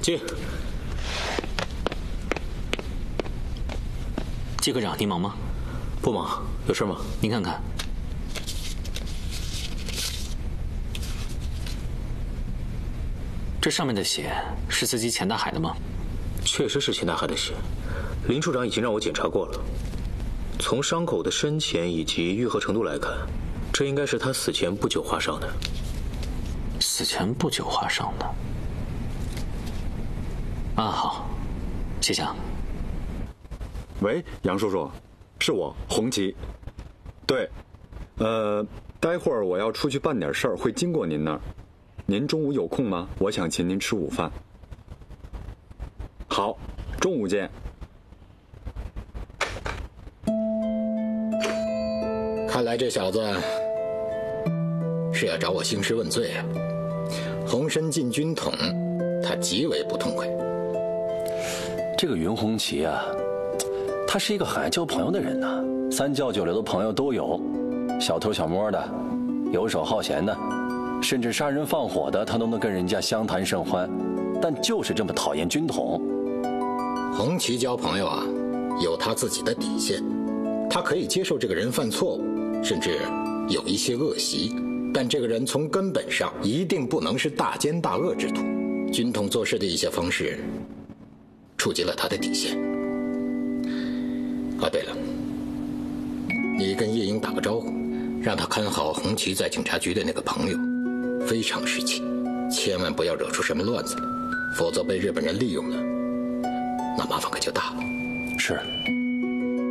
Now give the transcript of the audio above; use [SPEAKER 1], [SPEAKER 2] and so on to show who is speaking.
[SPEAKER 1] 进。
[SPEAKER 2] 季科长，您忙吗？
[SPEAKER 1] 不忙，有事吗？
[SPEAKER 2] 您看看，这上面的血是司机钱大海的吗？
[SPEAKER 1] 确实是钱大海的血，林处长已经让我检查过了。从伤口的深浅以及愈合程度来看，这应该是他死前不久划伤的。
[SPEAKER 2] 死前不久划伤的。啊，好，谢谢啊。
[SPEAKER 3] 喂，杨叔叔，是我，红旗。对，待会儿我要出去办点事儿，会经过您那儿。您中午有空吗？我想请您吃午饭。好，中午见。
[SPEAKER 4] 看来这小子是要找我兴师问罪啊！红参进军统，他极为不痛快。
[SPEAKER 5] 这个云红旗啊，他是一个很爱交朋友的人呐，三教九流的朋友都有，小偷小摸的，游手好闲的，甚至杀人放火的，他都能跟人家相谈甚欢，但就是这么讨厌军统。
[SPEAKER 4] 红旗交朋友啊，有他自己的底线，他可以接受这个人犯错误，甚至有一些恶习，但这个人从根本上一定不能是大奸大恶之徒。军统做事的一些方式触及了他的底线。啊，对了，你跟叶英打个招呼，让他看好红旗在警察局的那个朋友，非常时期，千万不要惹出什么乱子来，否则被日本人利用了，那麻烦可就大了。
[SPEAKER 5] 是。